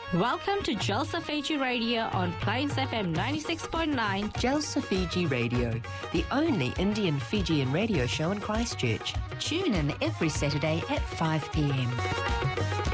Welcome to Jalsa Fiji Radio on Plains FM 96.9. Jalsa Fiji Radio, the only Indian Fijian radio show in Christchurch. Tune in every Saturday at 5 p.m.